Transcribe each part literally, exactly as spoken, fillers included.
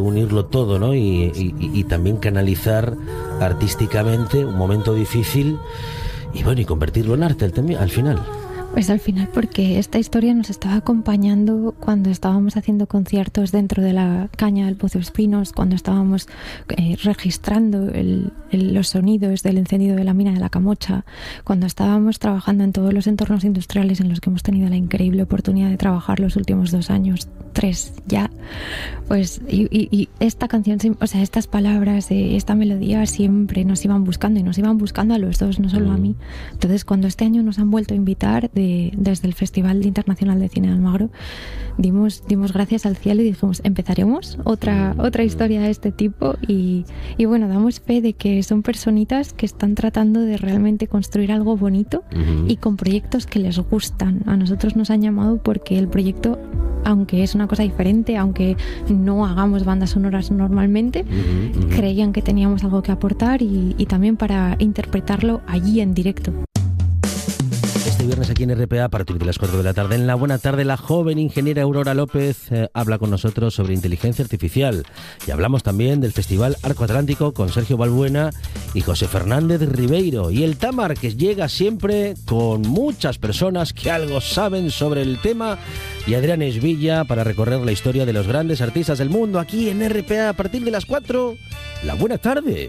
unirlo todo, ¿no? Y, y, y también canalizar artísticamente un momento difícil y bueno, y convertirlo en arte al, al final. Pues al final, porque esta historia nos estaba acompañando cuando estábamos haciendo conciertos dentro de la caña del Pozo Espinos, cuando estábamos eh, registrando el, el, los sonidos del encendido de la mina de la Camocha, cuando estábamos trabajando en todos los entornos industriales en los que hemos tenido la increíble oportunidad de trabajar los últimos dos años, tres ya. Pues y, y, y esta canción, o sea, estas palabras, eh, esta melodía siempre nos iban buscando y nos iban buscando a los dos, no solo a mí. Entonces, cuando este año nos han vuelto a invitar de desde el Festival Internacional de Cine de Almagro, dimos, dimos gracias al cielo y dijimos, empezaremos otra, otra historia de este tipo y, y bueno, damos fe de que son personitas que están tratando de realmente construir algo bonito uh-huh. y con proyectos que les gustan. A nosotros nos han llamado porque el proyecto, aunque es una cosa diferente, aunque no hagamos bandas sonoras normalmente, uh-huh, uh-huh. creían que teníamos algo que aportar y, y también para interpretarlo allí en directo. Este viernes aquí en R P A, a partir de las cuatro de la tarde, en la buena tarde, la joven ingeniera Aurora López eh, habla con nosotros sobre inteligencia artificial. Y hablamos también del Festival Arco Atlántico con Sergio Balbuena y José Fernández Ribeiro. Y el Tamar, que llega siempre con muchas personas que algo saben sobre el tema. Y Adrián Esvilla para recorrer la historia de los grandes artistas del mundo aquí en R P A a partir de las cuatro. La buena tarde.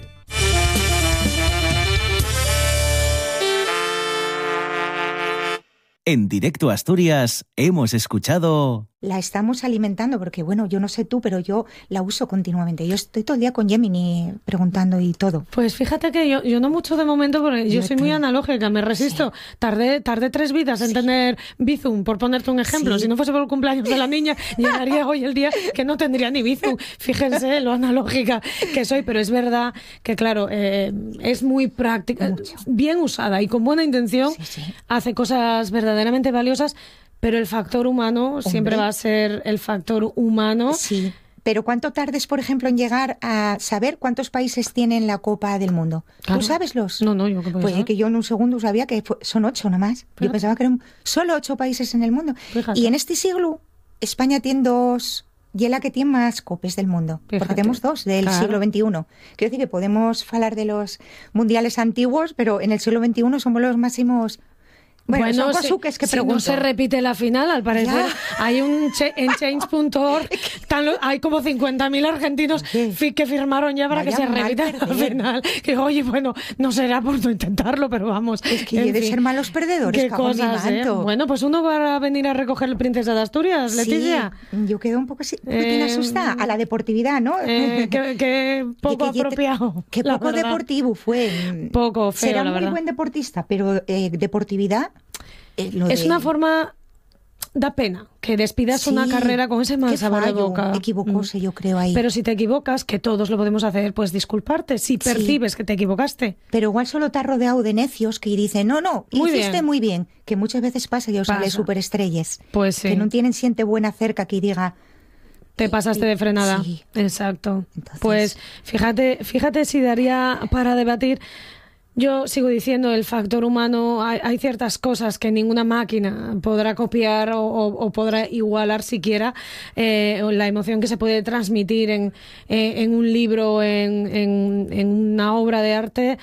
En Directo Asturias hemos escuchado... La estamos alimentando porque, bueno, yo no sé tú, pero yo la uso continuamente. Yo estoy todo el día con Gemini preguntando y todo. Pues fíjate que yo, yo no mucho de momento, porque yo, yo soy muy analógica, me resisto. Sí. Tardé, tardé tres vidas en sí. tener Bizum, por ponerte un ejemplo. Sí. Si no fuese por el cumpleaños de la niña, llegaría hoy el día que no tendría ni Bizum. Fíjense lo analógica que soy, pero es verdad que, claro, eh, es muy práctica, mucho. Bien usada y con buena intención, sí, sí. hace cosas verdaderamente valiosas. Pero el factor humano Hombre. siempre va a ser el factor humano. Sí, pero ¿cuánto tardes, por ejemplo, en llegar a saber cuántos países tienen la Copa del Mundo? Claro. ¿Tú sabes los? No, no, yo qué puedo Pues saber. que yo en un segundo sabía que son ocho nomás. Fíjate. Yo pensaba que eran solo ocho países en el mundo. Fíjate. Y en este siglo, España tiene dos... Y es la que tiene más copes del mundo. Fíjate. Porque tenemos dos del claro. siglo veintiuno. Quiero decir que podemos hablar de los mundiales antiguos, pero en el siglo veintiuno somos los máximos... Bueno, bueno son cosuques si, que si pregunto. no se repite la final, al parecer ya. hay un che, en change punto org hay como cincuenta mil argentinos fi, que firmaron ya para Vaya que se repita la final. Que oye, bueno, no será por no intentarlo, pero vamos. Es que debe ser malos perdedores. Qué cosas, ¿eh? Bueno, pues uno va a venir a recoger el Princesa de Asturias, sí, Leticia. Yo quedo un poco así, eh, asustada a la deportividad, ¿no? Eh, que, que poco que, apropiado. Que poco verdad. deportivo fue. Poco feo, Será la muy verdad. buen deportista, pero eh, deportividad. Eh, es de... una forma, da pena que despidas sí, una carrera con ese mal sabor de boca. Equivocóse, mm. yo creo ahí. Pero si te equivocas, que todos lo podemos hacer, pues disculparte, si percibes sí. que te equivocaste. Pero igual solo te has rodeado de necios que dicen, no, no, muy hiciste bien. muy bien, que muchas veces pasa y os sale superestrellas. Pues sí. Que no tienen siente buena cerca que diga... Te pasaste de frenada. Sí. Exacto. Entonces... Pues fíjate, fíjate si daría para debatir... Yo sigo diciendo, el factor humano, hay, hay ciertas cosas que ninguna máquina podrá copiar o, o, o podrá igualar siquiera. Eh, la emoción que se puede transmitir en, eh, en un libro, en, en, en una obra de arte.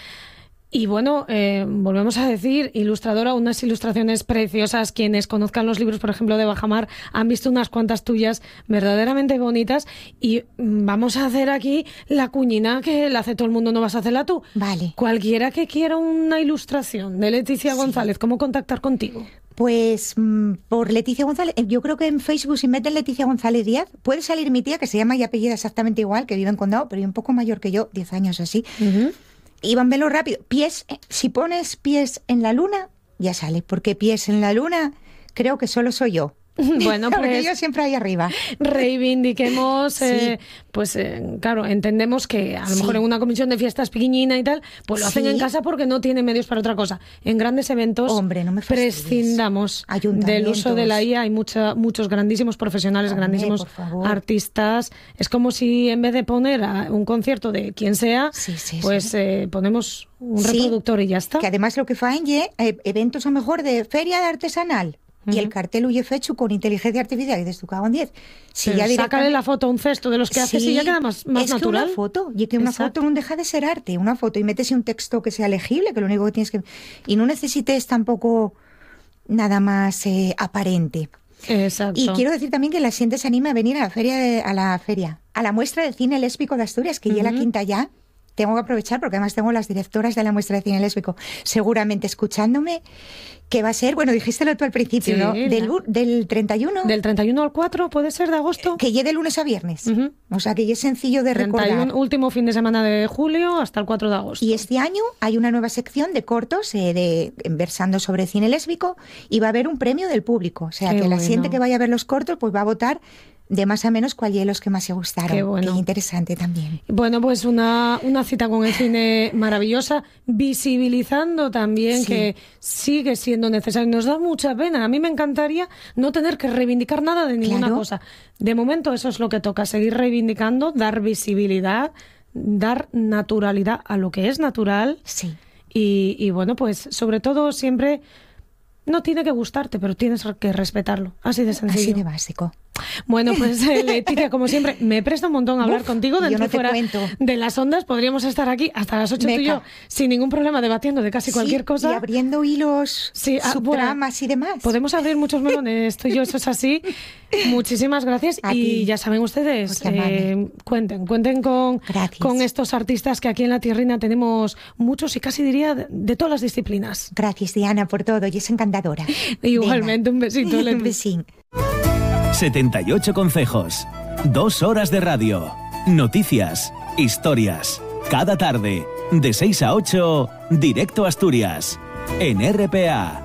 Y bueno, eh, volvemos a decir, ilustradora, unas ilustraciones preciosas. Quienes conozcan los libros, por ejemplo, de Bajamar, han visto unas cuantas tuyas verdaderamente bonitas. Y vamos a hacer aquí la cuñina que la hace todo el mundo, no vas a hacerla tú. Vale. Cualquiera que quiera una ilustración de Leticia sí. González, ¿cómo contactar contigo? Pues mmm, por Leticia González, yo creo que en Facebook si meten Leticia González Díaz, puede salir mi tía, que se llama y apellida exactamente igual, que vive en Condado, pero un poco mayor que yo, diez años así. Uh-huh. Iván, velo rápido. Pies, si pones pies en la luna, ya sale, porque pies en la luna creo que solo soy yo. Bueno, pues porque yo siempre ahí arriba. Reivindiquemos, sí. eh, pues eh, claro, entendemos que a lo sí. mejor en una comisión de fiestas pequeñina y tal, pues lo hacen sí. en casa porque no tienen medios para otra cosa. En grandes eventos, Hombre, no me prescindamos del uso de la I A. Hay mucha, muchos grandísimos profesionales, Hombre, grandísimos artistas. Es como si en vez de poner a un concierto de quien sea, sí, sí, pues sí. Eh, ponemos un sí, reproductor y ya está. Que además lo que faen, eh, eventos a lo mejor de feria de artesanal. y el cartel huye fecho con inteligencia artificial, y dices tú, cago en diez. Si Pero ya sácale directamente... la foto a un cesto de los que haces Sí, y ya queda más, más es natural. Que una foto, y que una Exacto. foto no deja de ser arte, una foto, y metes un texto que sea legible, que lo único que tienes que... Y no necesites tampoco nada más eh, aparente. Exacto. Y quiero decir también que la gente se anima a venir a la feria, de- a la feria, a la muestra de cine lésbico de Asturias, que ya la Ujú. quinta ya. Tengo que aprovechar porque además tengo las directoras de la muestra de cine lésbico seguramente escuchándome, que va a ser, bueno, dijéstelo tú al principio, Sí, ¿no? la- Del, lu- del treinta y uno, Del treinta y uno al cuatro, ¿puede ser de agosto? que llegue de lunes a viernes. Ujú. O sea, que ya es sencillo de treinta y uno, recordar. último fin de semana de julio hasta el cuatro de agosto. Y este año hay una nueva sección de cortos eh, de versando sobre cine lésbico, y va a haber un premio del público. O sea, Qué que la bueno. gente que vaya a ver los cortos pues va a votar de más a menos cuál de los que más se gustaron. Qué bueno. interesante también. Bueno, pues una, una cita con el cine maravillosa, visibilizando también Sí. que sigue siendo necesario. Nos da mucha pena. A mí me encantaría no tener que reivindicar nada de ninguna Claro. cosa. De momento eso es lo que toca, seguir reivindicando, dar visibilidad, dar naturalidad a lo que es natural. Sí. Y, y bueno, pues sobre todo siempre no tiene que gustarte, pero tienes que respetarlo. Así de sencillo. Así de básico. Bueno, pues eh, Leticia, como siempre, me presta un montón hablar Uf, contigo yo dentro no y te fuera cuento. de las ondas. Podríamos estar aquí hasta las ocho tú y Meca. yo sin ningún problema debatiendo de casi cualquier Sí, cosa. y abriendo hilos, Sí, ah, subtramas y demás. Podemos abrir muchos melones, tú y yo, eso es así. Muchísimas gracias. A y ti. ya saben ustedes, Por llamarme. eh, cuenten, cuenten con, Gracias. con estos artistas que aquí en La Tierrina tenemos muchos y casi diría de, de todas las disciplinas. Gracias, Diana, por todo. Y es encantadora. Igualmente, un besito, Venga. Leti. Un besín. setenta y ocho consejos. Dos horas de radio. Noticias. Historias. Cada tarde. De seis a ocho. Directo a Asturias. En R P A.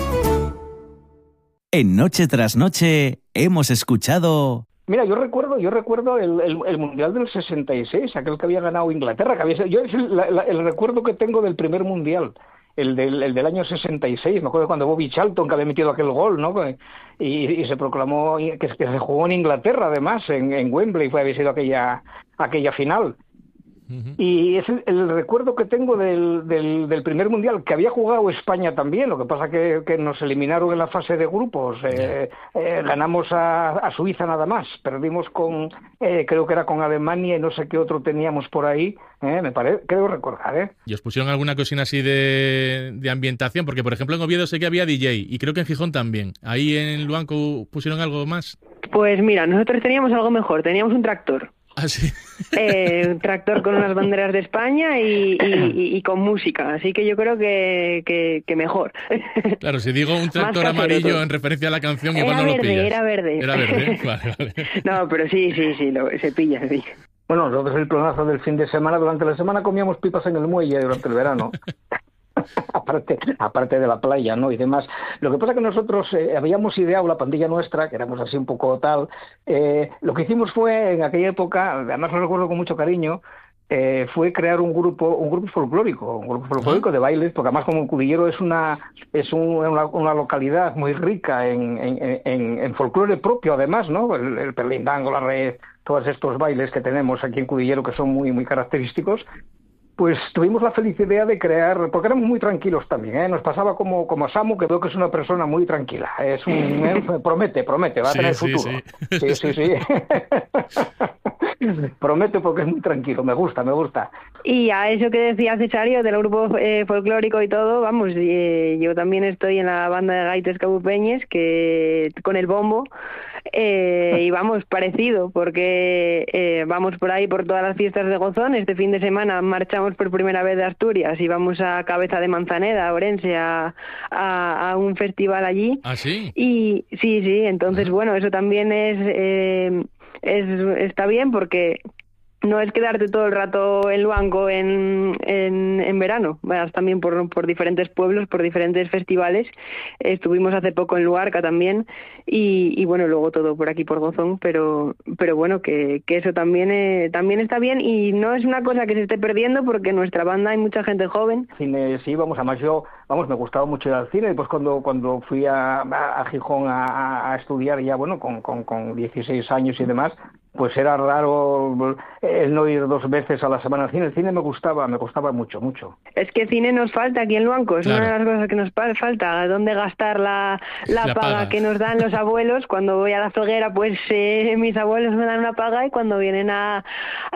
En Noche tras Noche hemos escuchado... Mira, yo recuerdo, yo recuerdo el, el, el Mundial del sesenta y seis, aquel que había ganado Inglaterra, que había sido- yo es el, la- la- el recuerdo que tengo del primer Mundial, el del, el del año sesenta y seis, me acuerdo cuando Bobby Charlton, que había metido aquel gol, ¿no? Y, y se proclamó que, que se jugó en Inglaterra, además, en, en Wembley, fue había sido aquella, aquella final. Y es el, el recuerdo que tengo del, del, del primer mundial, que había jugado España también, lo que pasa que, que nos eliminaron en la fase de grupos, eh, eh, ganamos a, a Suiza nada más, perdimos con, eh, creo que era con Alemania y no sé qué otro teníamos por ahí, eh, me parece, creo recordar, ¿eh? ¿Y os pusieron alguna cocina así de, de ambientación? Porque, por ejemplo, en Oviedo sé que había D J y creo que en Gijón también. ¿Ahí en Luanco pusieron algo más? Pues mira, nosotros teníamos algo mejor, teníamos un tractor. Ah, sí. Eh, un tractor con unas banderas de España y, y, y- y con música, así que yo creo que, que, que mejor. Claro, si digo un tractor Más casero amarillo todo. en referencia a la canción, Era igual no lo verde, pillas. era verde. Era verde, vale, vale. No, pero sí, sí, sí, lo- se pilla, sí. Bueno, nosotros el planazo del fin de semana, durante la semana comíamos pipas en el muelle durante el verano. aparte aparte de la playa, ¿no? Y demás. Lo que pasa que nosotros eh, habíamos ideado, la pandilla nuestra, que éramos así un poco tal, eh, lo que hicimos fue, en aquella época, además lo recuerdo con mucho cariño, eh, fue crear un grupo un grupo folclórico, un grupo folclórico de bailes, porque además como Cudillero es una es un- una, una localidad muy rica en, en, en, en folclore propio, además, ¿no? El, el perlindango, la red, todos estos bailes que tenemos aquí en Cudillero que son muy muy característicos. Pues tuvimos la feliz idea de crear, porque éramos muy tranquilos también, ¿eh? Nos pasaba como, como a Samu, que veo que es una persona muy tranquila. Es un, ¿eh? promete, promete, va a Sí, tener sí, futuro. sí. Sí, sí, sí. Promete porque es muy tranquilo, me gusta, me gusta. Y a eso que decía Cesario del grupo eh, folclórico y todo, vamos, eh, yo también estoy en la banda de gaites cabupeñes, que con el bombo, eh, y vamos, parecido, porque eh, vamos por ahí por todas las fiestas de Gozón. Este fin de semana marchamos por primera vez de Asturias y vamos a Cabeza de Manzaneda, a Orense, a, a, a un festival allí. ¿Ah, sí? Y sí, sí, entonces, bueno, eso también es, eh, es está bien porque no es quedarte todo el rato en Luanco en, en, en verano, vas también por, por diferentes pueblos, por diferentes festivales. Estuvimos hace poco en Luarca también y, y bueno, luego todo por aquí por Gozón, pero pero bueno, que, que eso también eh, también está bien y no es una cosa que se esté perdiendo porque en nuestra banda hay mucha gente joven. Cine, sí, vamos, además yo, vamos, me gustaba mucho ir al cine, pues cuando cuando fui a, a, a Gijón a, a estudiar ya, bueno, con, con, con dieciséis años y demás, pues era raro el no ir dos veces a la semana al cine. El cine me gustaba, me gustaba mucho, mucho. Es que cine nos falta aquí en Luanco, es claro. una de las cosas que nos falta, dónde gastar la, la, la paga, paga que nos dan los abuelos. Cuando voy a la Felguera, pues eh, mis abuelos me dan una paga y cuando vienen a,